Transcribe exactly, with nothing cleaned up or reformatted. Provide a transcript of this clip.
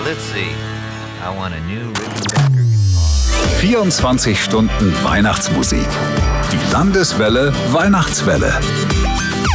let's see. I want a new Rickenbacker guitar. vierundzwanzig Stunden Weihnachtsmusik. Die Landeswelle Weihnachtswelle.